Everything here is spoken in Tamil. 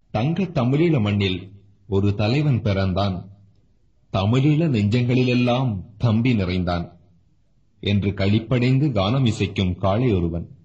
தங்க தமிழீழ மண்ணில் ஒரு தலைவன் பிறந்தான், தமிழீழ நெஞ்சங்களிலெல்லாம் தம்பி நிறைந்தான் என்று களிப்படைந்து கானம் இசைக்கும் காளை ஒருவன்.